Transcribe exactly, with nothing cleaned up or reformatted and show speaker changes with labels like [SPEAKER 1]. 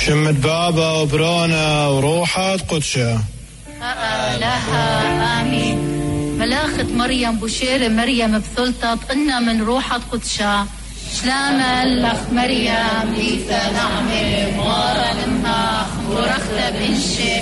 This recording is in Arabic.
[SPEAKER 1] شمت بابا وبرونا وروحات قدشة
[SPEAKER 2] لها آمين. ملاخة مريم بشير مريم بثلطة قلنا من روحة قدشة شلام لخ مريم ليتا نعمة مغارة لمها ورخلة بنشي